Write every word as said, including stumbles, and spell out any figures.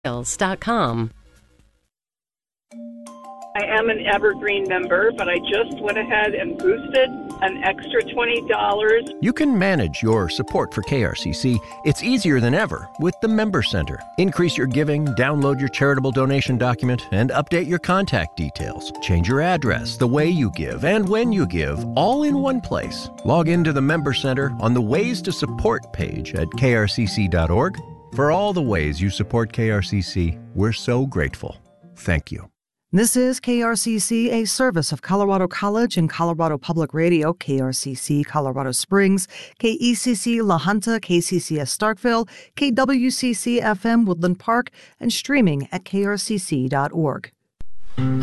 dot com. I am an Evergreen member, but I just went ahead and boosted an extra twenty dollars. You can manage your support for K R C C. It's easier than ever with the Member Center. Increase your giving, download your charitable donation document, and update your contact details. Change your address, the way you give, and when you give, all in one place. Log into the Member Center on the Ways to Support page at K R C C dot org. For all the ways you support K R C C, we're so grateful. Thank you. This is K R C C, a service of Colorado College and Colorado Public Radio, K R C C Colorado Springs, K E C C La Junta, K C C S Starkville, K W C C F M Woodland Park, and streaming at K R C C dot org.